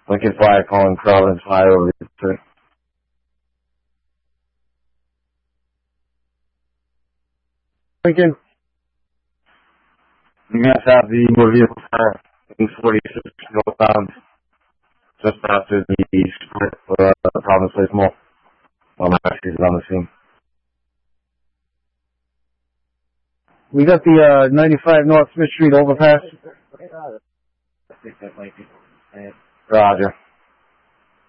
Lincoln 5 calling Providence 5 over to Lincoln. You guys have the motor vehicle fire in 46 northbound, just after the split for Providence Place Mall. Actually, is on the scene. We got the 95 North Smith Street overpass. Roger.